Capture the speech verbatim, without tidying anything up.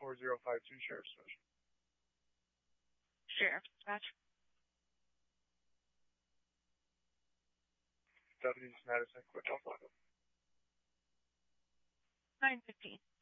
four zero five two, Sheriff Special. Sheriff Dispatch. Deputies Madison, quick help. nine fifteen.